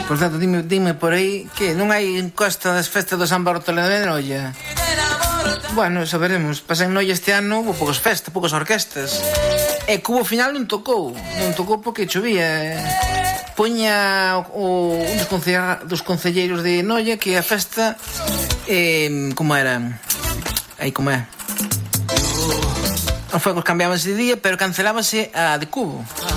Por tanto, dime por aí que non hai encosta das festas do San Bartolomé de Noia. Bueno, saberemos. Pasa en Noia este ano houve poucas festas, poucas orquestas. E Cubo final non tocou porque chovía. Poña un dos concelleiros de Noia que a festa como era? Aí como é? Os fogos cambiábanse de día, pero cancelábase a de Cubo.